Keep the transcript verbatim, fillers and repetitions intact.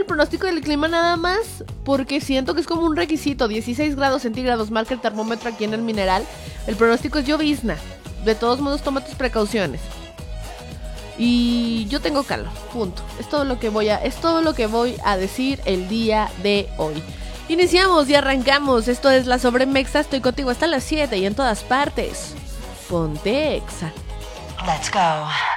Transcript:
pronóstico del clima nada más porque siento que es como un requisito. dieciséis grados centígrados marca el termómetro aquí en el Mineral. El pronóstico es llovizna. De todos modos, toma tus precauciones. Y yo tengo calor, punto. Es todo lo que voy a, es todo lo que voy a decir el día de hoy. Iniciamos y arrancamos. Esto es La Sobremexa. Estoy contigo hasta las siete y en todas partes. Ponte Exa. Let's go.